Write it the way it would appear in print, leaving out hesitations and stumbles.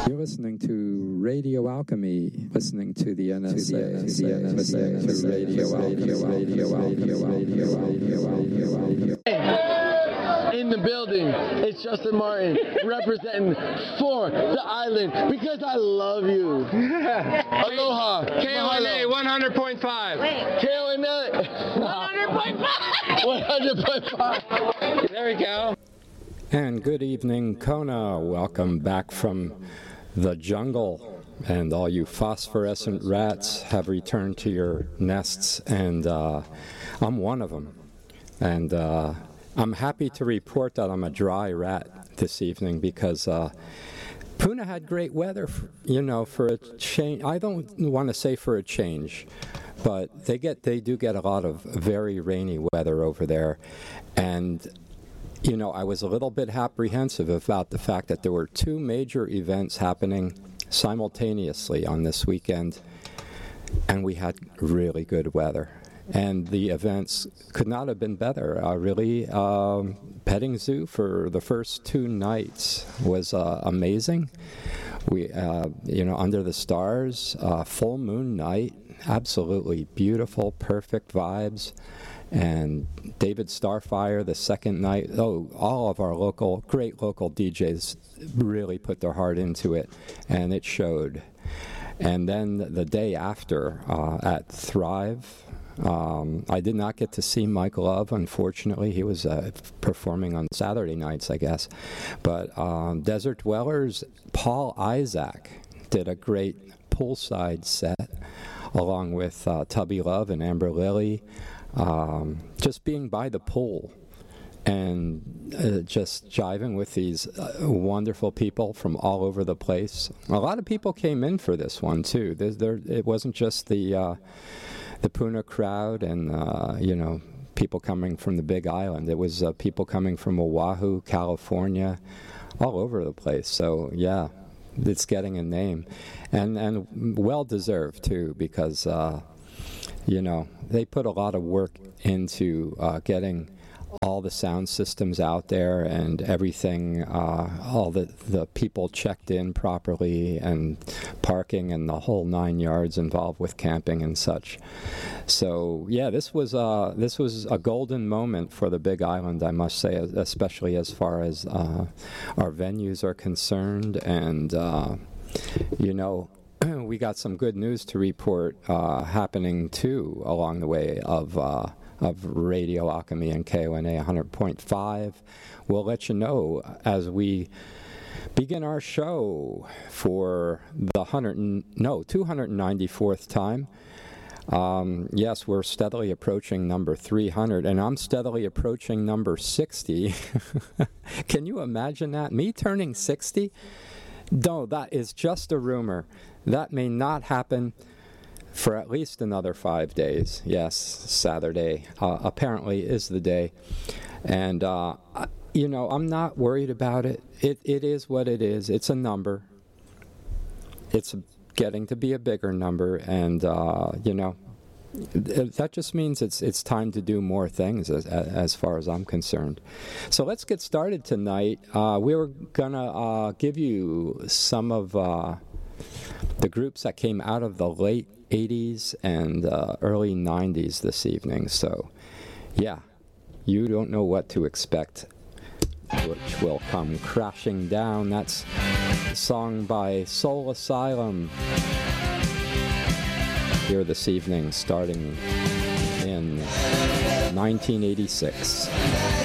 You're listening to Radio Alchemy, listening to the NSA, listening to Radio Alchemy. In the building, it's Justin Martin representing for the island because I love you. Aloha. KONA 100.5. KONA 100.5. 100.5. There we go. And good evening, Kona. Welcome back from the jungle. And all you phosphorescent rats have returned to your nests, and I'm one of them. And I'm happy to report that I'm a dry rat this evening because Puna had great weather, for a change. I don't want to say for a change, but they do get a lot of very rainy weather over there. And I was a little bit apprehensive about the fact that there were two major events happening simultaneously on this weekend, and we had really good weather. And the events could not have been better. Petting Zoo for the first 2 nights was amazing. We, under the stars, full moon night, absolutely beautiful, perfect vibes. And David Starfire the second night. All of our great local DJs really put their heart into it, and it showed. And then the day after at Thrive, I did not get to see Mike Love, unfortunately. He was performing on Saturday nights, I guess. But Desert Dwellers, Paul Isaac did a great poolside set, along with Tubby Love and Amber Lily. Just being by the pool and just jiving with these wonderful people from all over the place. A lot of people came in for this one, too. It wasn't just the Puna crowd and, people coming from the Big Island. It was people coming from Oahu, California, all over the place. So, yeah, it's getting a name. And well-deserved, too, because they put a lot of work into getting all the sound systems out there and everything, all the people checked in properly and parking and the whole 9 yards involved with camping and such. So yeah, this was a golden moment for the Big Island, I must say, especially as far as our venues are concerned. And we got some good news to report happening too along the way of Radio Alchemy and KONA 100.5. We'll let you know as we begin our show for the 294th time. Yes, we're steadily approaching number 300, and I'm steadily approaching number 60. Can you imagine that? Me turning 60? No, that is just a rumor. That may not happen for at least another 5 days. Yes, Saturday apparently is the day. And, I'm not worried about it. It is what it is. It's a number. It's getting to be a bigger number. And, that just means it's time to do more things as far as I'm concerned. So let's get started tonight. We were going to give you some of the groups that came out of the late 80s and early 90s this evening. So, yeah, you don't know what to expect, which will come crashing down. That's a song by Soul Asylum here this evening, starting in 1986.